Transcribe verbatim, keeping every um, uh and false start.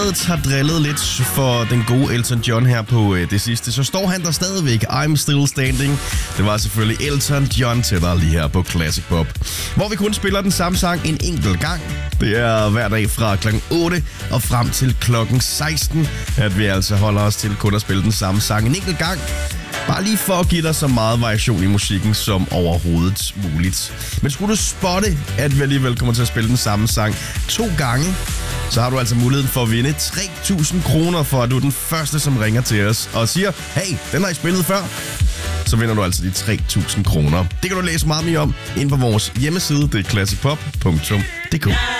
har drillet lidt for den gode Elton John her på øh, det sidste, så står han der stadigvæk. I'm still standing. Det var selvfølgelig Elton John til dig lige her på Classic Pop, hvor vi kun spiller den samme sang en enkelt gang. Det er hver dag fra klokken otte og frem til klokken seksten, at vi altså holder os til kun at spille den samme sang en enkelt gang. Bare lige for at give dig så meget variation i musikken som overhovedet muligt. Men skulle du spotte, at vi alligevel kommer til at spille den samme sang to gange, så har du altså muligheden for at vinde tre tusind kroner, for at du er den første, som ringer til os og siger, hey, den har I spillet før. Så vinder du altså de tre tusind kroner. Det kan du læse meget mere om inde på vores hjemmeside. Det er classic pop punktum d k.